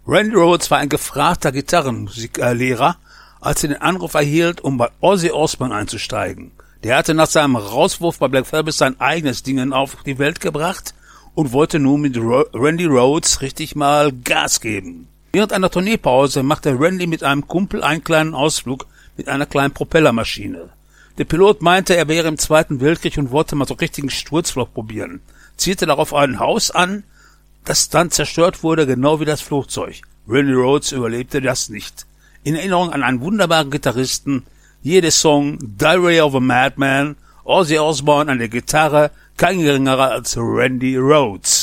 Randy Rhoads war ein gefragter Gitarrenmusiklehrer, als er den Anruf erhielt, um bei Ozzy Osbourne einzusteigen. Der hatte nach seinem Rauswurf bei Black Sabbath sein eigenes Ding auf die Welt gebracht und wollte nun mit Randy Rhoads richtig mal Gas geben. Während einer Tourneepause machte Randy mit einem Kumpel einen kleinen Ausflug mit einer kleinen Propellermaschine. Der Pilot meinte, er wäre im Zweiten Weltkrieg und wollte mal so richtigen Sturzflug probieren. Zielte darauf ein Haus an, das dann zerstört wurde, genau wie das Flugzeug. Randy Rhoads überlebte das nicht. In Erinnerung an einen wunderbaren Gitarristen, jede Song Diary of a Madman, Ozzy Osbourne an der Gitarre, kein geringerer als Randy Rhoads.